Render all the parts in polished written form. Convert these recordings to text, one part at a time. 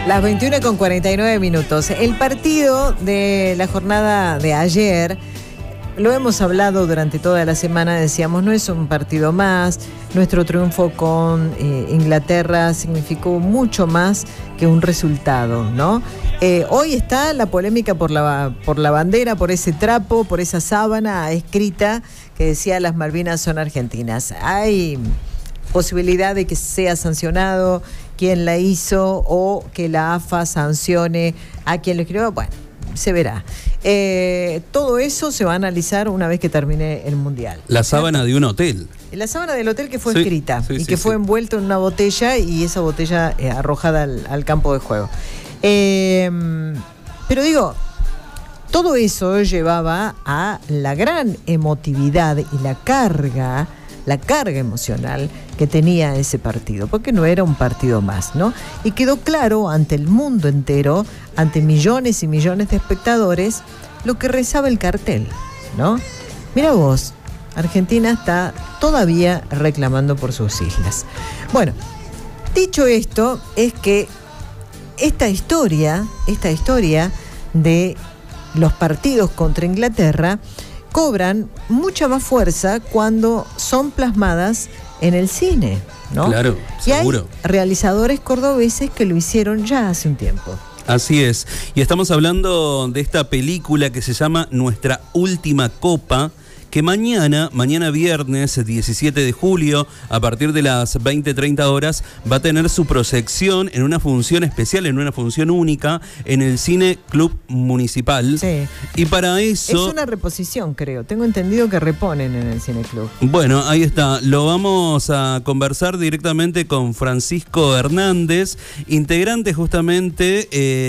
Las 21:49. El partido de la jornada de ayer, lo hemos hablado durante toda la semana, decíamos, no es un partido más. Nuestro triunfo con Inglaterra significó mucho más que un resultado, ¿no? Hoy está la polémica por la bandera, por ese trapo, por esa sábana escrita que decía las Malvinas son argentinas. Hay posibilidad de que sea sancionado quien la hizo o que la AFA sancione a quien lo escribió. Bueno, se verá. Todo eso se va a analizar una vez que termine el Mundial. La sábana de un hotel. La sábana del hotel que fue escrita y que fue envuelto en una botella y esa botella arrojada al campo de juego. Pero digo, todo eso llevaba a la gran emotividad y la carga emocional que tenía ese partido, porque no era un partido más, ¿no? Y quedó claro ante el mundo entero, ante millones y millones de espectadores, lo que rezaba el cartel, ¿no? Mira vos, Argentina está todavía reclamando por sus islas. Bueno, dicho esto, es que esta historia de los partidos contra Inglaterra cobran mucha más fuerza cuando son plasmadas en el cine, ¿no? Claro, y seguro. Hay realizadores cordobeses que lo hicieron ya hace un tiempo. Así es. Y estamos hablando de esta película que se llama Nuestra Última Copa, que mañana viernes 17 de julio, a partir de las 20:30 horas, va a tener su proyección en una función especial, en una función única, en el Cine Club Municipal. Sí. Y para eso... Es una reposición, creo. Tengo entendido que reponen en el Cine Club. Bueno, ahí está. Lo vamos a conversar directamente con Francisco Hernández, integrante justamente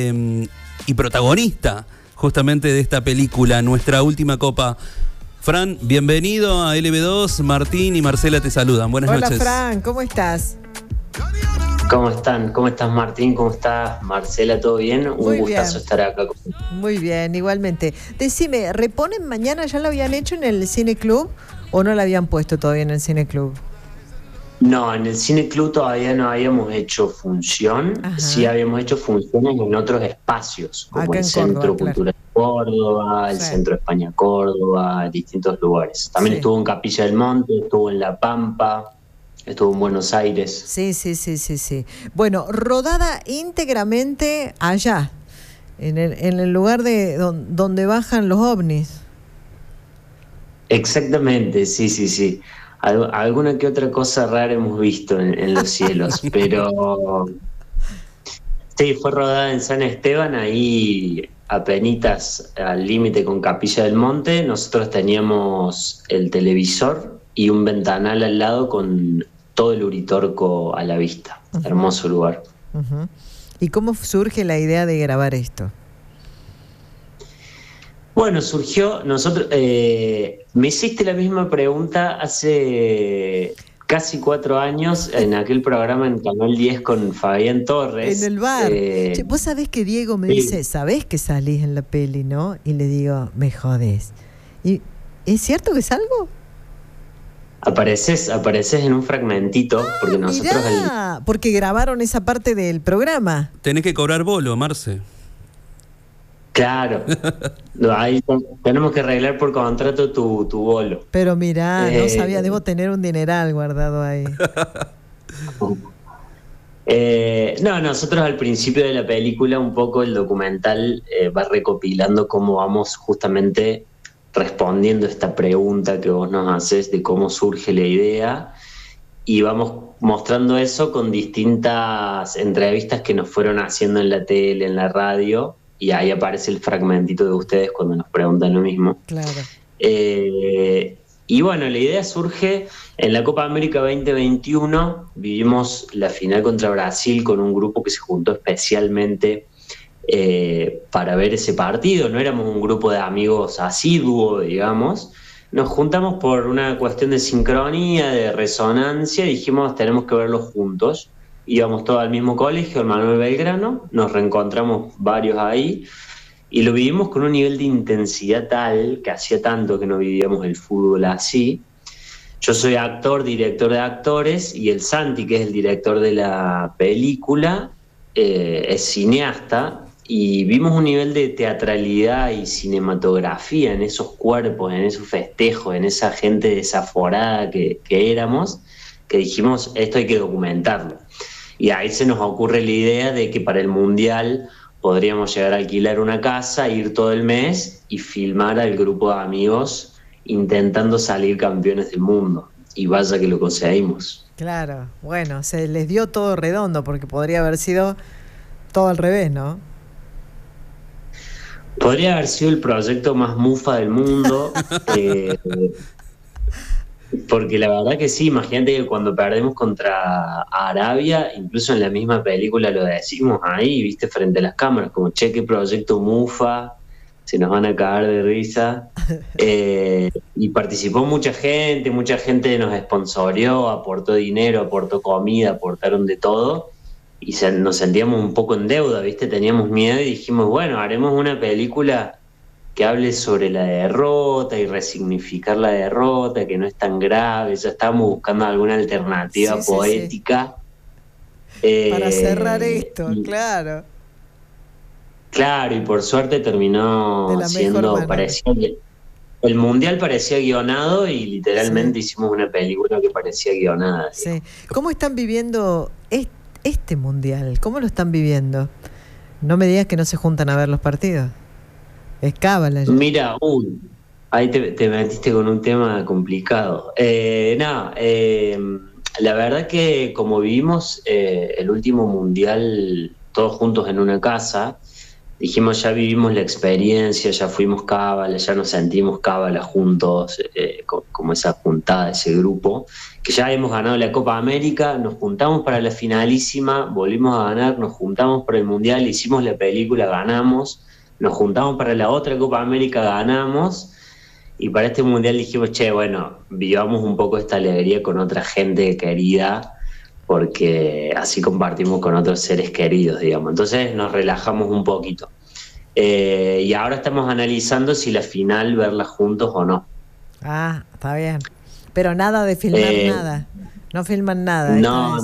y protagonista justamente de esta película, Nuestra Última Copa. Fran, bienvenido a LB2. Martín y Marcela te saludan. Buenas noches. Hola, Fran, ¿cómo estás? ¿Cómo están? ¿Cómo estás, Martín? ¿Cómo estás, Marcela? ¿Todo bien? Un gustazo estar acá. Muy bien, igualmente. Decime, ¿reponen mañana? ¿Ya lo habían hecho en el Cine Club o no lo habían puesto todavía en el Cine Club? No, en el Cine Club todavía no habíamos hecho función. Ajá. Sí habíamos hecho funciones en otros espacios, como acá el Centro Cultural Córdoba, el Centro España Córdoba, distintos lugares. También estuvo en Capilla del Monte, estuvo en La Pampa, estuvo en Buenos Aires. Sí. Bueno, rodada íntegramente allá, en el lugar de donde bajan los ovnis. Exactamente, sí. Alguna que otra cosa rara hemos visto en los cielos, pero sí, fue rodada en San Esteban, ahí apenitas al límite con Capilla del Monte. Nosotros teníamos el televisor y un ventanal al lado con todo el Uritorco a la vista. Uh-huh. Hermoso lugar. Uh-huh. ¿Y cómo surge la idea de grabar esto? Bueno, surgió, me hiciste la misma pregunta hace casi 4 años en aquel programa en Canal 10 con Fabián Torres. En el bar. Vos sabés que Diego me dice, ¿sabés que salís en la peli, no? Y le digo, me jodés. ¿Y es cierto que salgo? Apareces en un fragmentito, porque nosotros... porque grabaron esa parte del programa. Tenés que cobrar bolo, Marce. Claro, ahí tenemos que arreglar por contrato tu bolo. Pero mirá, no sabía, debo tener un dineral guardado ahí. No, nosotros al principio de la película, un poco el documental va recopilando cómo vamos justamente respondiendo esta pregunta que vos nos haces de cómo surge la idea, y vamos mostrando eso con distintas entrevistas que nos fueron haciendo en la tele, en la radio. Y ahí aparece el fragmentito de ustedes cuando nos preguntan lo mismo. Claro. Y bueno, la idea surge en la Copa América 2021. Vivimos la final contra Brasil con un grupo que se juntó especialmente para ver ese partido. No éramos un grupo de amigos asiduo, digamos. Nos juntamos por una cuestión de sincronía, de resonancia. Dijimos, tenemos que verlo juntos. Íbamos todos al mismo colegio, el Manuel Belgrano, nos reencontramos varios ahí y lo vivimos con un nivel de intensidad tal que hacía tanto que no vivíamos el fútbol así. Yo soy actor, director de actores, y el Santi, que es el director de la película, es cineasta y vimos un nivel de teatralidad y cinematografía en esos cuerpos, en esos festejos, en esa gente desaforada que éramos, que dijimos, esto hay que documentarlo. Y ahí se nos ocurre la idea de que para el Mundial podríamos llegar a alquilar una casa, ir todo el mes y filmar al grupo de amigos intentando salir campeones del mundo. Y vaya que lo conseguimos. Claro, bueno, se les dio todo redondo porque podría haber sido todo al revés, ¿no? Podría haber sido el proyecto más mufa del mundo, porque la verdad que sí, imagínate que cuando perdemos contra Arabia, incluso en la misma película lo decimos ahí, viste, frente a las cámaras, como che, qué proyecto mufa, se nos van a cagar de risa. Y participó mucha gente nos sponsoreó, aportó dinero, aportó comida, aportaron de todo. Y nos sentíamos un poco en deuda, ¿viste? Teníamos miedo y dijimos, bueno, haremos una película que hable sobre la derrota y resignificar la derrota, que no es tan grave. Ya estábamos buscando alguna alternativa poética. Para cerrar esto, claro. Claro, y por suerte terminó siendo, el Mundial parecía guionado y literalmente hicimos una película que parecía guionada. Sí. ¿Cómo están viviendo este Mundial? ¿Cómo lo están viviendo? No me digas que no se juntan a ver los partidos. Es cábala. Mira, ahí te metiste con un tema complicado. La verdad que como vivimos el último Mundial todos juntos en una casa, dijimos, ya vivimos la experiencia, ya fuimos cábala, ya nos sentimos cábala juntos, como esa juntada, ese grupo, que ya hemos ganado la Copa América, nos juntamos para la finalísima, volvimos a ganar, nos juntamos para el Mundial, hicimos la película, ganamos, nos juntamos para la otra Copa América, ganamos, y para este Mundial dijimos, che, bueno, vivamos un poco esta alegría con otra gente querida, porque así compartimos con otros seres queridos, digamos. Entonces nos relajamos un poquito. Y ahora estamos analizando si la final verla juntos o no. Ah, está bien. Pero nada de filmar nada. No filman nada. No.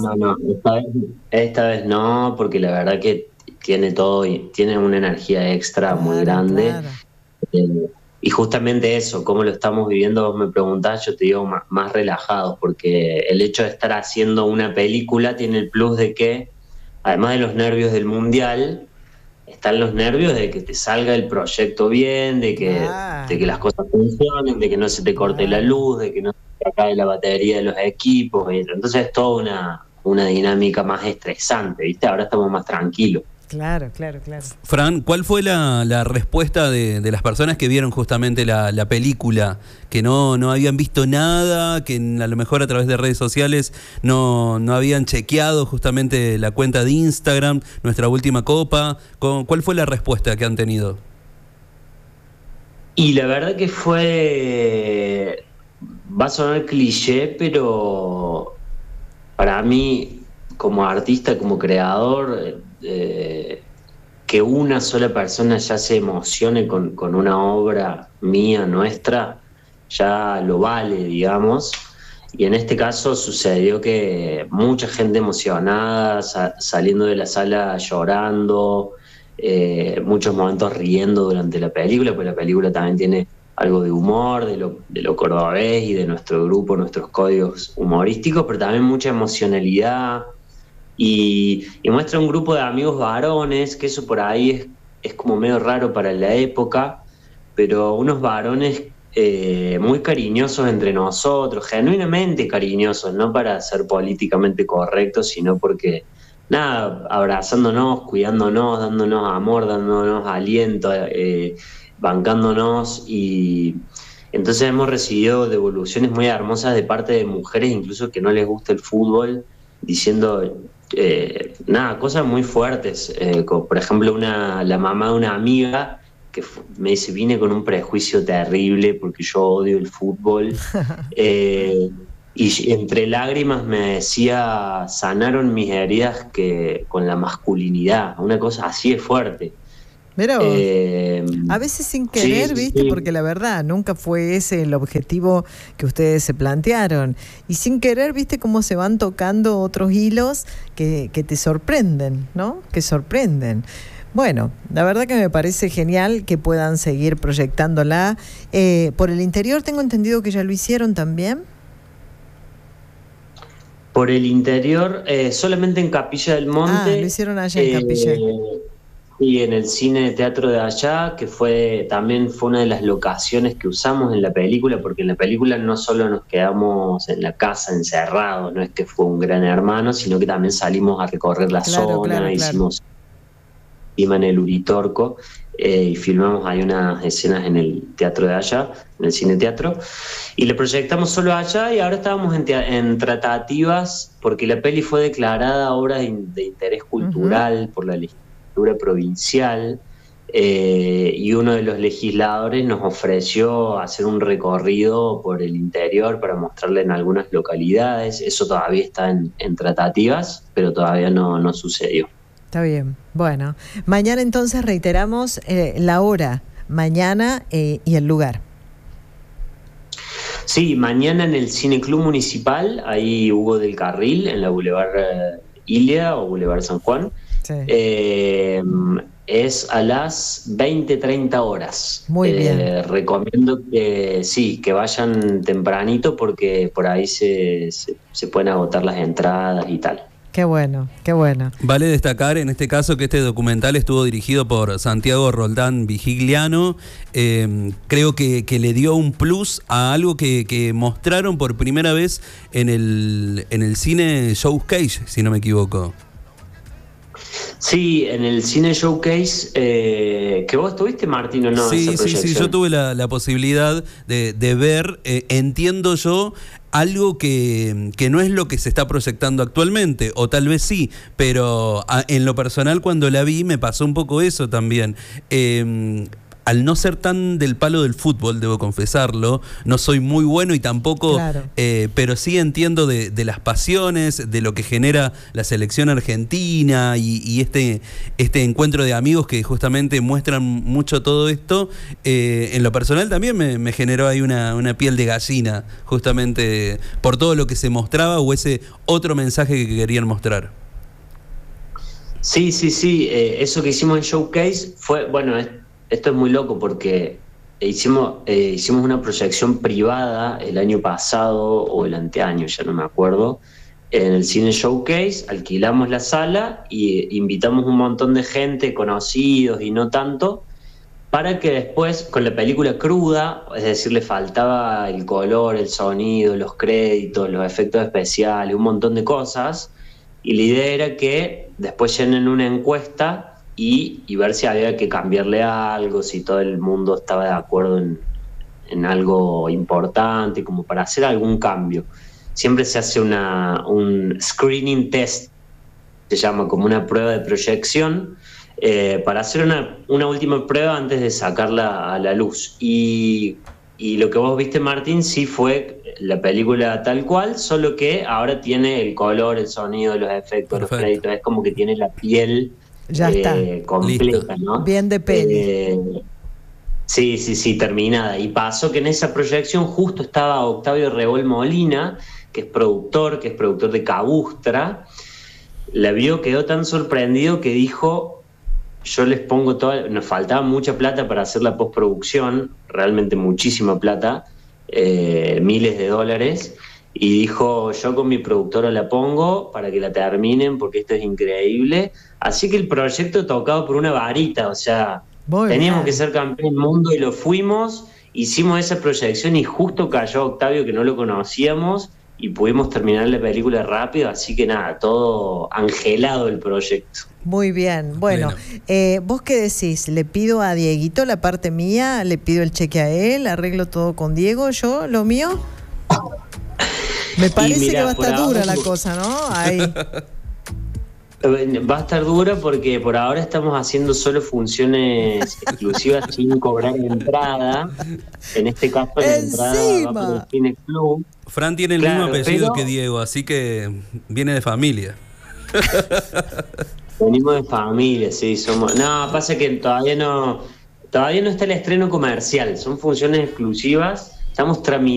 Esta vez no, porque la verdad que tiene todo, tiene una energía extra muy grande. Claro. Y justamente eso, cómo lo estamos viviendo, vos me preguntás, yo te digo más relajados, porque el hecho de estar haciendo una película tiene el plus de que, además de los nervios del Mundial, están los nervios de que te salga el proyecto bien, de que las cosas funcionen, de que no se te corte la luz, de que no se te acabe la batería de los equipos. Entonces es toda una dinámica más estresante, ¿viste? Ahora estamos más tranquilos. Claro. Fran, ¿cuál fue la respuesta de las personas que vieron justamente la película? Que no habían visto nada, que a lo mejor a través de redes sociales no habían chequeado justamente la cuenta de Instagram, Nuestra Última Copa. ¿Cuál fue la respuesta que han tenido? Y la verdad que va a sonar cliché, pero para mí, como artista, como creador, que una sola persona ya se emocione con una obra mía, nuestra, ya lo vale, digamos. Y en este caso sucedió que mucha gente emocionada, saliendo de la sala llorando, muchos momentos riendo durante la película, porque la película también tiene algo de humor, de lo cordobés y de nuestro grupo, nuestros códigos humorísticos, pero también mucha emocionalidad. Y muestra un grupo de amigos varones, que eso por ahí es como medio raro para la época, pero unos varones muy cariñosos entre nosotros, genuinamente cariñosos, no para ser políticamente correctos, sino porque, abrazándonos, cuidándonos, dándonos amor, dándonos aliento, bancándonos. Y entonces hemos recibido devoluciones muy hermosas de parte de mujeres, incluso que no les gusta el fútbol, diciendo cosas muy fuertes, como por ejemplo la mamá de una amiga que me dice, vine con un prejuicio terrible porque yo odio el fútbol, y entre lágrimas me decía, sanaron mis heridas con la masculinidad, una cosa así de fuerte. Mirá vos. A veces sin querer, ¿viste? Porque la verdad, nunca fue ese el objetivo que ustedes se plantearon. Y sin querer, ¿viste cómo se van tocando otros hilos que te sorprenden, ¿no? Que sorprenden. Bueno, la verdad que me parece genial que puedan seguir proyectándola. Por el interior tengo entendido que ya lo hicieron también. Por el interior, solamente en Capilla del Monte. Lo hicieron allá en Capilla. Y en el cine teatro de allá, que también fue una de las locaciones que usamos en la película, porque en la película no solo nos quedamos en la casa encerrados, no es que fue un gran hermano, sino que también salimos a recorrer la zona, hicimos clima en el Uritorco, y filmamos ahí unas escenas en el teatro de allá, en el cine teatro, y le proyectamos solo allá, y ahora estábamos en tratativas, porque la peli fue declarada obra de interés cultural por la legislatura provincial, y uno de los legisladores nos ofreció hacer un recorrido por el interior para mostrarle en algunas localidades. Eso todavía está en tratativas, pero todavía no sucedió. Está bien. Bueno, mañana entonces reiteramos la hora, mañana y el lugar. Sí, mañana en el Cine Club Municipal, ahí Hugo del Carril, en la Boulevard Ilia o Boulevard San Juan. Sí. Es a las 20:30 horas. Muy bien. Recomiendo que vayan tempranito porque por ahí se pueden agotar las entradas y tal. Qué bueno, qué bueno. Vale destacar en este caso que este documental estuvo dirigido por Santiago Roldán Vigigliano. Creo que le dio un plus a algo que mostraron por primera vez en el cine Showcase, si no me equivoco. Sí, en el cine Showcase, que vos tuviste, Martín, ¿o no? Sí, yo tuve la posibilidad de ver, entiendo yo, algo que no es lo que se está proyectando actualmente, o tal vez sí, pero en lo personal cuando la vi me pasó un poco eso también. Al no ser tan del palo del fútbol, debo confesarlo, no soy muy bueno y tampoco, claro. Pero sí entiendo de las pasiones, de lo que genera la selección argentina y este encuentro de amigos que justamente muestran mucho todo esto. En lo personal también me generó ahí una piel de gallina, justamente por todo lo que se mostraba o ese otro mensaje que querían mostrar. Sí, eso que hicimos en Showcase fue, bueno, esto es muy loco porque hicimos una proyección privada el año pasado o el anteaño, ya no me acuerdo, en el cine Showcase. Alquilamos la sala y invitamos un montón de gente, conocidos y no tanto, para que después, con la película cruda, es decir, le faltaba el color, el sonido, los créditos, los efectos especiales, un montón de cosas, y la idea era que después llenen una encuesta y ver si había que cambiarle algo, si todo el mundo estaba de acuerdo en algo importante, como para hacer algún cambio. Siempre se hace un screening test, se llama, como una prueba de proyección, para hacer una última prueba antes de sacarla a la luz. Y lo que vos viste, Martín, sí fue la película tal cual, solo que ahora tiene el color, el sonido, los efectos, Perfecto. Los créditos, es como que tiene la piel ya está completa, ¿no? Bien de peli. Sí, terminada. Y pasó que en esa proyección justo estaba Octavio Rebol Molina, que es productor de Cabustra. La vio, quedó tan sorprendido que dijo: yo les pongo nos faltaba mucha plata para hacer la postproducción, realmente muchísima plata, miles de dólares, y dijo: yo con mi productora la pongo para que la terminen porque esto es increíble. Así que el proyecto tocado por una varita, o sea, teníamos que ser campeón del mundo y lo fuimos, hicimos esa proyección y justo cayó Octavio, que no lo conocíamos, y pudimos terminar la película rápido, así que nada, todo angelado el proyecto. Muy bien, bueno, ¿vos qué decís? ¿Le pido a Dieguito la parte mía? ¿Le pido el cheque a él? ¿Arreglo todo con Diego? ¿Yo lo mío? Me parece que va a estar dura la cosa, ¿no? Ahí. Va a estar dura porque por ahora estamos haciendo solo funciones exclusivas sin cobrar entrada. En este caso la entrada va por el Cine Club. Fran tiene el mismo apellido que Diego, así que viene de familia. Venimos de familia, sí, somos. No, pasa que todavía no está el estreno comercial, son funciones exclusivas, estamos tramitando